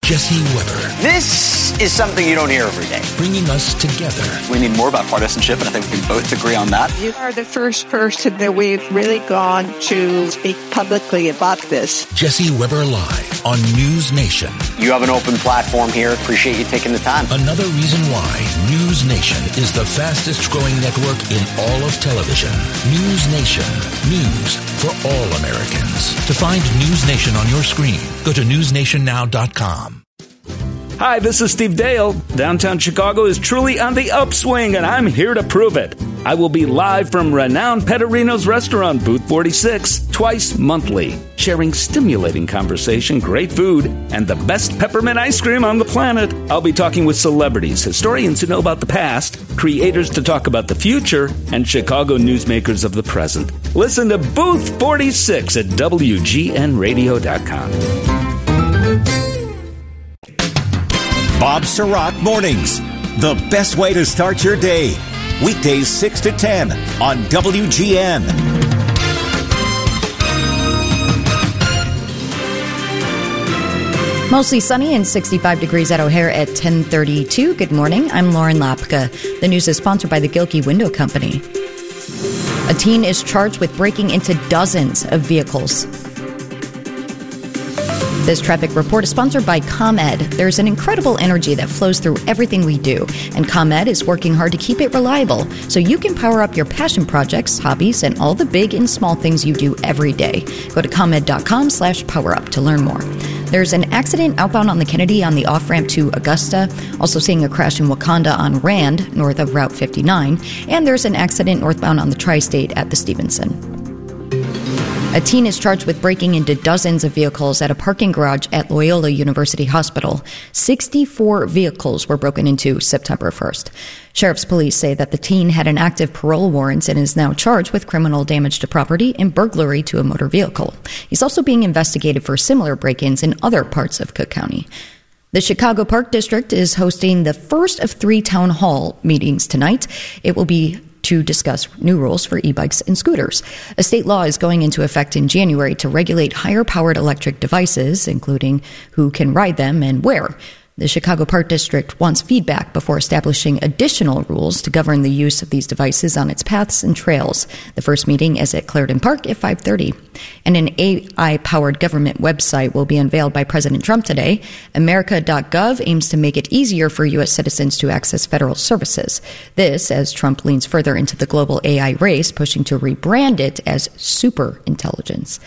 Jesse Weber. This is something you don't hear every day. Bringing us together. We need more about partisanship, and I think we can both agree on that. You are the first person that we've really gone to speak publicly about this. Jesse Weber Live on News Nation. You have an open platform here. Appreciate you taking the time. Another reason why News Nation is the fastest growing network in all of television. News Nation. News for all Americans. To find News Nation on your screen, go to newsnationnow.com. Hi, this is Steve Dale. Downtown Chicago is truly on the upswing, and I'm here to prove it. I will be live from renowned Pettorino's restaurant, Booth 46, twice monthly, sharing stimulating conversation, great food, and the best peppermint ice cream on the planet. I'll be talking with celebrities, historians who know about the past, creators to talk about the future, and Chicago newsmakers of the present. Listen to Booth 46 at WGNradio.com. Bob Surratt Mornings, the best way to start your day. Weekdays 6 to 10 on WGN. Mostly sunny and 65 degrees at O'Hare at 10:32. Good morning. I'm Lauren Lapka. The news is sponsored by the Gilkey Window Company. A teen is charged with breaking into dozens of vehicles. This traffic report is sponsored by ComEd. There's an incredible energy that flows through everything we do, and ComEd is working hard to keep it reliable so you can power up your passion projects, hobbies, and all the big and small things you do every day. Go to ComEd.com/powerup to learn more. There's an accident outbound on the Kennedy on the off-ramp to Augusta, also seeing a crash in Wakanda on Rand, north of Route 59, and there's an accident northbound on the Tri-State at the Stevenson. A teen is charged with breaking into dozens of vehicles at a parking garage at Loyola University Hospital. 64 vehicles were broken into September 1st. Sheriff's police say that the teen had an active parole warrant and is now charged with criminal damage to property and burglary to a motor vehicle. He's also being investigated for similar break-ins in other parts of Cook County. The Chicago Park District is hosting the first of 3 town hall meetings tonight. It will be to discuss new rules for e-bikes and scooters. A state law is going into effect in January to regulate higher-powered electric devices, including who can ride them and where. The Chicago Park District wants feedback before establishing additional rules to govern the use of these devices on its paths and trails. The first meeting is at Clarendon Park at 5:30. And an AI-powered government website will be unveiled by President Trump today. America.gov aims to make it easier for U.S. citizens to access federal services. This, as Trump leans further into the global AI race, pushing to rebrand it as superintelligence.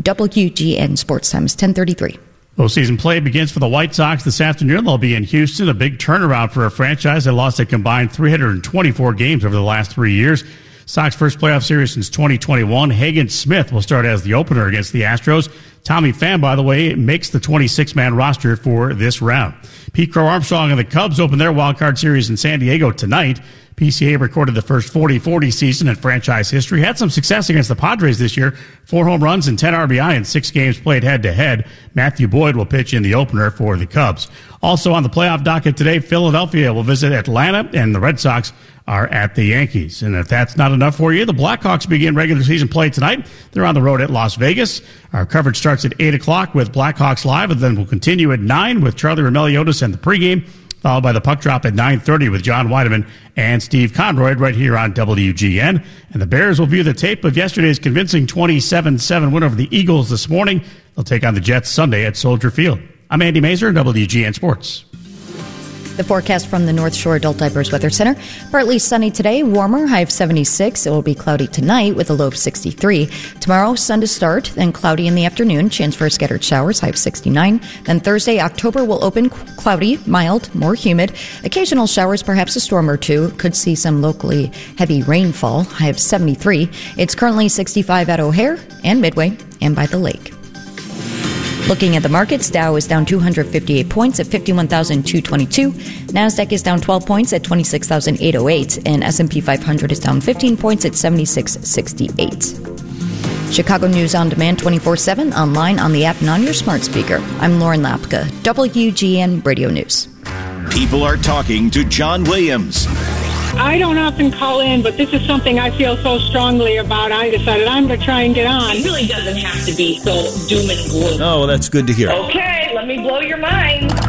WGN Sports Time is 10:33. Postseason play begins for the White Sox this afternoon. They'll be in Houston, a big turnaround for a franchise that lost a combined 324 games over the last 3 years. Sox first playoff series since 2021. Hagen Smith will start as the opener against the Astros. Tommy Pham, by the way, makes the 26-man roster for this round. Pete Crow Armstrong and the Cubs open their wildcard series in San Diego tonight. PCA recorded the first 40-40 season in franchise history. Had some success against the Padres this year. 4 home runs and 10 RBI in 6 games played head-to-head. Matthew Boyd will pitch in the opener for the Cubs. Also on the playoff docket today, Philadelphia will visit Atlanta, and the Red Sox are at the Yankees. And if that's not enough for you, the Blackhawks begin regular season play tonight. They're on the road at Las Vegas. Our coverage starts at 8 o'clock with Blackhawks Live, and then we'll continue at 9 with Charlie Roumeliotis and the pregame, followed by the puck drop at 9:30 with John Weideman and Steve Conroy right here on WGN. And the Bears will view the tape of yesterday's convincing 27-7 win over the Eagles this morning. They'll take on the Jets Sunday at Soldier Field. I'm Andy Mazur, WGN Sports. The forecast from the North Shore Adult Diapers Weather Center. Partly sunny today, warmer, high of 76. It will be cloudy tonight with a low of 63. Tomorrow, sun to start, then cloudy in the afternoon. Chance for scattered showers, high of 69. Then Thursday, October will open cloudy, mild, more humid. Occasional showers, perhaps a storm or two. Could see some locally heavy rainfall, high of 73. It's currently 65 at O'Hare and Midway and by the lake. Looking at the markets, Dow is down 258 points at 51,222. NASDAQ is down 12 points at 26,808. And S&P 500 is down 15 points at 7668. Chicago News on Demand 24/7, online, on the app, and on your smart speaker. I'm Lauren Lapka, WGN Radio News. People are talking to John Williams. I don't often call in, but this is something I feel so strongly about. I decided I'm going to try and get on. It really doesn't have to be so doom and gloom. Oh, well, that's good to hear. Okay, let me blow your mind.